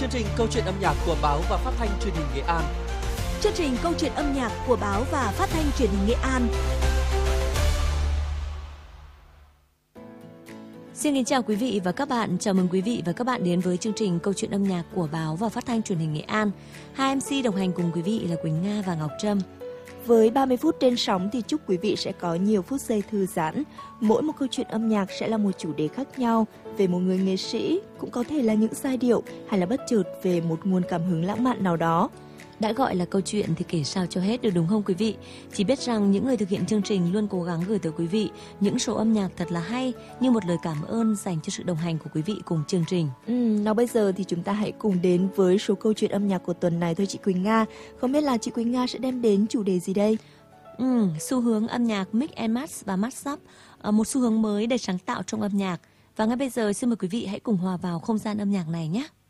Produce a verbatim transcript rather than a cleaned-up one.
chương trình Câu chuyện âm nhạc của báo và phát thanh truyền hình Nghệ An. Chương trình Câu chuyện âm nhạc của báo và phát thanh truyền hình Nghệ An. Xin kính chào quý vị và các bạn. Chào mừng quý vị và các bạn đến với chương trình Câu chuyện âm nhạc của báo và phát thanh truyền hình Nghệ An. Hai em xê đồng hành cùng quý vị là Quỳnh Nga và Ngọc Trâm. Với ba mươi phút trên sóng thì chúc quý vị sẽ có nhiều phút giây thư giãn. Mỗi một câu chuyện âm nhạc sẽ là một chủ đề khác nhau, về một người nghệ sĩ, cũng có thể là những giai điệu hay là bất chợt về một nguồn cảm hứng lãng mạn nào đó. Đã gọi là câu chuyện thì kể sao cho hết được, đúng không quý vị? Chỉ biết rằng những người thực hiện chương trình luôn cố gắng gửi tới quý vị những số âm nhạc thật là hay, như một lời cảm ơn dành cho sự đồng hành của quý vị cùng chương trình. Ừ, nào bây giờ thì chúng ta hãy cùng đến với số câu chuyện âm nhạc của tuần này thôi chị Quỳnh Nga. Không biết là chị Quỳnh Nga sẽ đem đến chủ đề gì đây? Ừ, xu hướng âm nhạc mix and match và mashup, một xu hướng mới để sáng tạo trong âm nhạc. Và ngay bây giờ xin mời quý vị hãy cùng hòa vào không gian âm nhạc này nhé.